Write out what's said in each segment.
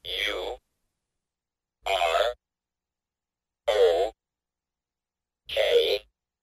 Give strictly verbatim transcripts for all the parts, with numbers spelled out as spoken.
U R O K.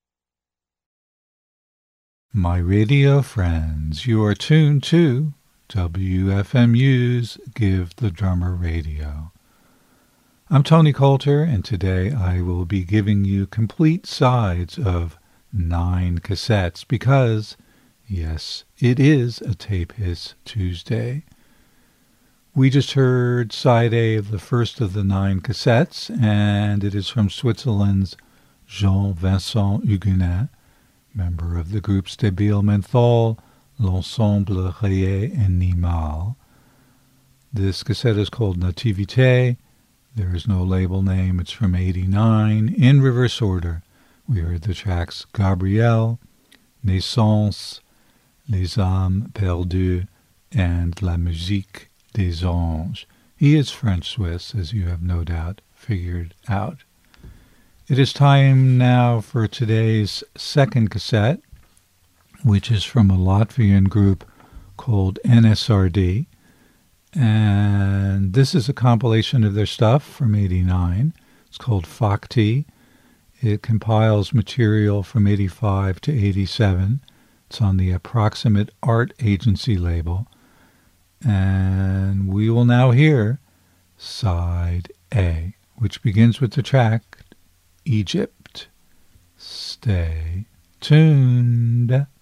My radio friends, you are tuned to W F M U's Give the Drummer Radio. I'm Tony Coulter, and today I will be giving you complete sides of nine cassettes because, yes, it is a Tape Hiss Tuesday. We just heard side A of the first of the nine cassettes, and it is from Switzerland's Jean-Vincent Huguenin, member of the groups Débile Menthol, L'Ensemble Rayé Animal. This cassette is called Nativité. There is no label name. It's from eighty-nine. In reverse order, we heard the tracks Gabrielle, Naissance, Les âmes perdues, and La musique des anges. He is French-Swiss, as you have no doubt figured out. It is time now for today's second cassette, which is from a Latvian group called N S R D. And this is a compilation of their stuff from eighty-nine. It's called Fakti. It compiles material from eighty-five to eighty-seven. It's on the Approximate Art Agency label. And we will now hear Side A, which begins with the track Egypt. Stay tuned.